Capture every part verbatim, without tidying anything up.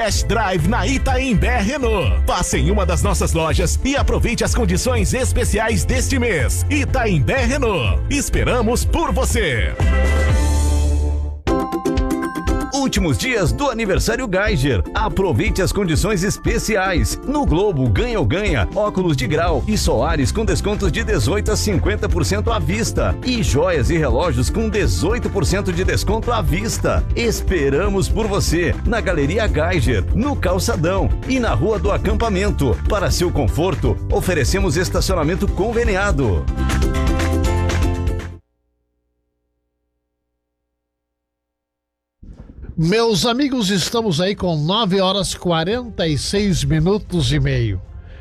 Test Drive na Itaimbé Renault. Passe em uma das nossas lojas e aproveite as condições especiais deste mês. Itaimbé Renault. Esperamos por você. Últimos dias do aniversário Geiger. Aproveite as condições especiais. No Globo, ganha ou ganha, óculos de grau e Soares com descontos de dezoito a cinquenta por cento à vista. E joias e relógios com dezoito por cento de desconto à vista. Esperamos por você na Galeria Geiger, no Calçadão e na Rua do Acampamento. Para seu conforto, oferecemos estacionamento conveniado. Meus amigos, estamos aí com nove horas quarenta e seis minutos e meio.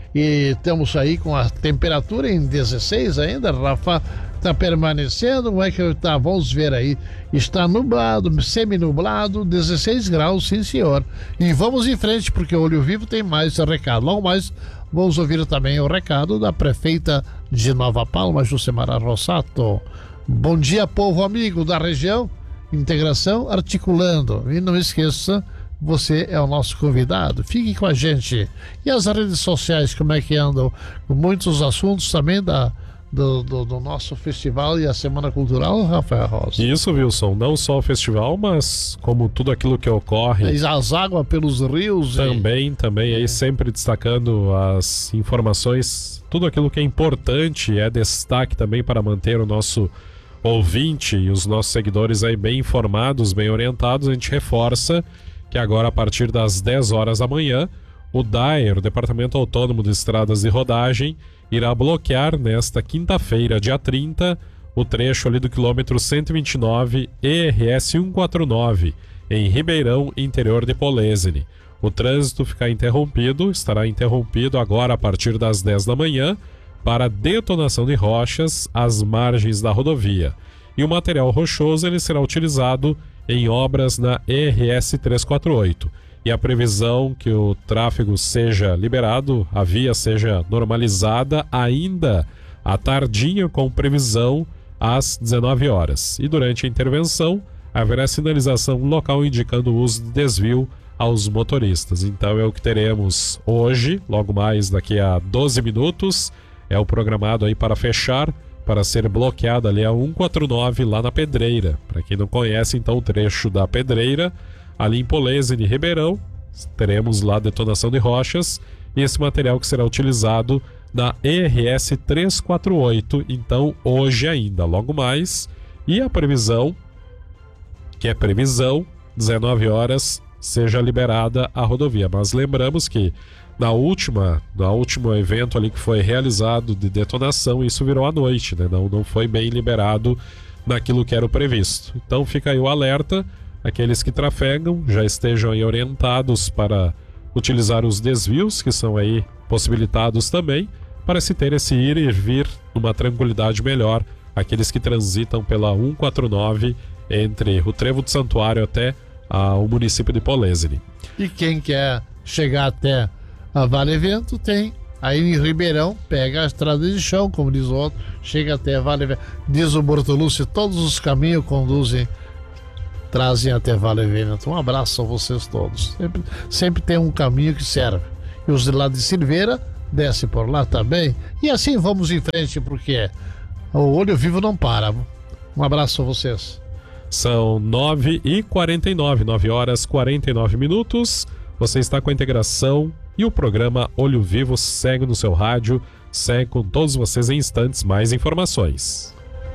E estamos aí com a temperatura em dezesseis ainda, Rafa. Está permanecendo, como é que tá? Vamos ver aí. Está nublado, semi-nublado, dezesseis graus, sim senhor. E vamos em frente, porque o Olho Vivo tem mais recado. Logo mais, vamos ouvir também o recado da prefeita de Nova Palma, Jucimara Rossato. Bom dia, povo amigo da região. Integração articulando. E não esqueça, você é o nosso convidado. Fique com a gente. E as redes sociais, como é que andam? Muitos assuntos também da, do, do, do nosso festival e a Semana Cultural, Rafael Rosa. Isso, Wilson. Não só o festival, mas como tudo aquilo que ocorre. As águas pelos rios. Também, e... também. Aí sempre destacando as informações. Tudo aquilo que é importante é destaque também para manter o nosso ouvinte e os nossos seguidores aí bem informados, bem orientados. A gente reforça que agora, a partir das dez horas da manhã, o D A E R, o Departamento Autônomo de Estradas de Rodagem, irá bloquear nesta quinta-feira, dia trinta, o trecho ali do quilômetro cento e vinte e nove E R S cento e quarenta e nove, em Ribeirão, interior de Polesine. O trânsito ficar interrompido, estará interrompido agora a partir das dez da manhã, para detonação de rochas às margens da rodovia. E o material rochoso ele será utilizado em obras na E R S trezentos e quarenta e oito. E a previsão que o tráfego seja liberado, a via seja normalizada ainda à tardinha, com previsão às dezenove horas. E durante a intervenção haverá sinalização local indicando o uso de desvio aos motoristas. Então é o que teremos hoje, logo mais daqui a doze minutos. É o programado aí para fechar, para ser bloqueado ali a cento e quarenta e nove lá na Pedreira. Para quem não conhece, então, o trecho da Pedreira, ali em Polesine, Ribeirão, teremos lá detonação de rochas e esse material que será utilizado na E R S trezentos e quarenta e oito, então hoje ainda, logo mais. E a previsão, que é previsão, dezenove horas, seja liberada a rodovia. Mas lembramos que Na última, no último evento ali que foi realizado de detonação, isso virou à noite, né? Não, não foi bem liberado naquilo que era o previsto. Então fica aí o alerta, aqueles que trafegam já estejam aí orientados para utilizar os desvios que são aí possibilitados também, para se ter esse ir e vir numa tranquilidade melhor, aqueles que transitam pela cento e quarenta e nove entre o Trevo do Santuário até ah, o município de Polesine. E quem quer chegar até a Vale Vento tem aí em Ribeirão, pega a estrada de chão, como diz o outro, chega até a Vale Vento. Diz o Bortolucci, todos os caminhos conduzem, trazem até Vale Vento. Um abraço a vocês todos. Sempre, sempre tem um caminho que serve. E os de lá de Silveira desce por lá também. E assim vamos em frente, porque o Olho Vivo não para. Um abraço a vocês. São nove e quarenta e nove, nove horas e quarenta e nove minutos. Você está com a integração e o programa Olho Vivo segue no seu rádio, segue com todos vocês em instantes. Mais informações.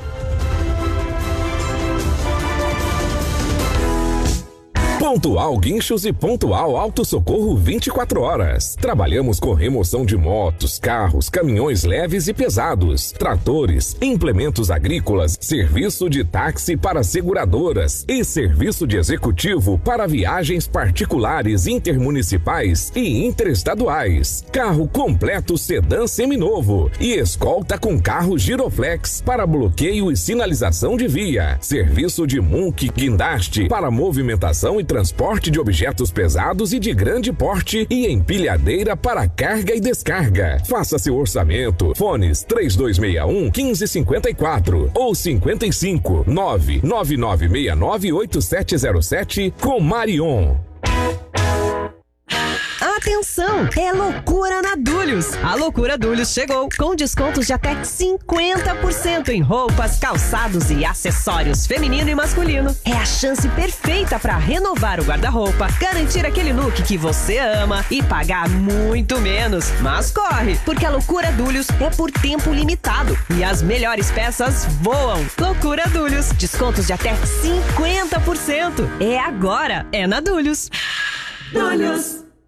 Pontual Guinchos e Pontual Auto Socorro vinte e quatro horas. Trabalhamos com remoção de motos, carros, caminhões leves e pesados, tratores, implementos agrícolas, serviço de táxi para seguradoras e serviço de executivo para viagens particulares, intermunicipais e interestaduais. Carro completo sedã seminovo e escolta com carro giroflex para bloqueio e sinalização de via. Serviço de M U C guindaste para movimentação e transporte de objetos pesados e de grande porte e empilhadeira para carga e descarga. Faça seu orçamento. Fones três dois seis um, um cinco cinco quatro ou cinquenta e cinco, nove nove nove seis nove oito sete zero sete com Marion. Atenção, é loucura na Dulhos. A loucura Dulhos chegou com descontos de até cinquenta por cento em roupas, calçados e acessórios feminino e masculino. É a chance perfeita para renovar o guarda-roupa, garantir aquele look que você ama e pagar muito menos. Mas corre, porque a loucura Dulhos é por tempo limitado e as melhores peças voam. Loucura Dulhos, descontos de até cinquenta por cento. É agora, é na Dulhos. Dulhos.